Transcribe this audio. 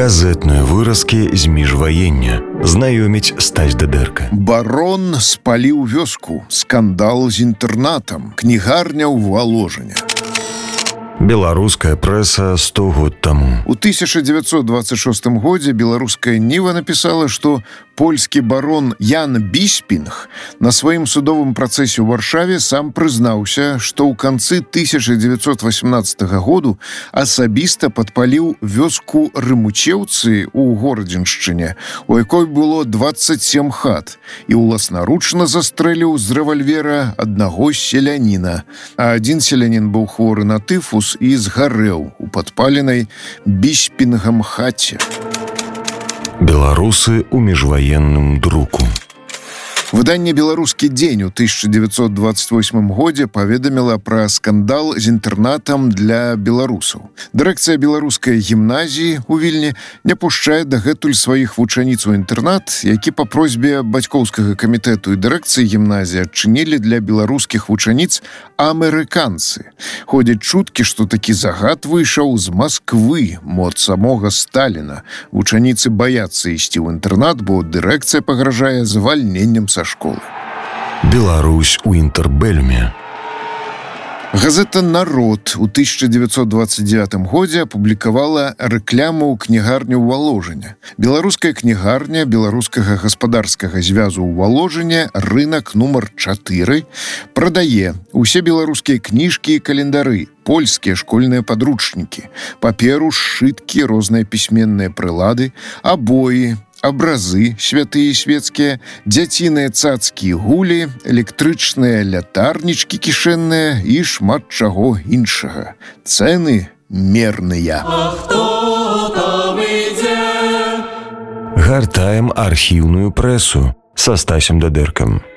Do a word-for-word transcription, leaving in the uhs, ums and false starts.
Газетныя выразкі з міжваення. Знаёміць Стась Дадэрка. Барон спаліў вёску. Скандал з інтэрнатам. Кнігарня ў Валожыне. Беларуская прэса сто год таму. У тысяча дзевяцьсот двадцать шостым годзе беларуская Ніва напісала, што польскі барон Ян Біспінг на сваім судовым працэсе ў Варшаве сам прызнаўся, што ў канцы тысяча дзевяцьсот васямнаццатага году асабіста падпаліў вёску Рымучеўцы ў Горадзеншчыне, у якой было двадцать семь хат, і ўласнаручна застрэліў з рэвальвера аднаго селяніна. А адзін селянін быў хворы на тыфус і згарэў у падпаленай Біспінгам хаце. Беларусы ў міжваенным друку. Выданне «Беларускі дзень» у тысяча дзевяцьсот двадцать восьмым годзе паведаміла пра скандал з інтэрнатам для беларусаў. Дырэкцыя беларускай гімназіі ў Вільні не пушчае дагэтуль сваіх вучаніц у інтэрнат, які па просьбе бацькоўскага камітэту і дырэкцыі гімназіі адчынілі для беларускіх вучаніц амерыканцы. Ходзяць чуткі, што такі загад выйшаў з Масквы, мо ад самога Сталіна. Вучаніцы баяцца ісці ў інтэрнат, бо дырэкцыя пагражае звальненнем са школы. Беларусь у інтэрбэльме. Газета «Народ» у тысяча дзевяцьсот двадцать девятым годзе апублікавала рэкламу ў кнігарню ў Валожыне. Беларуская кнігарня беларускага гаспадарскага звязу ў Валожыне, рынак нумар чатыры, прадае усе беларускія кніжкі і календары, польскія школьныя падручнікі, паперу, сшыткі, розныя пісьменныя прылады, абоі, абразы святыя і свецкія, дзяціныя цацкі і гулі, электрычныя лятарнічкі кішэнныя і шмат чаго іншага. Цэны мерныя. А хто там ідзе? Гартаем архіўную прэсу са Стасем Дадэркам.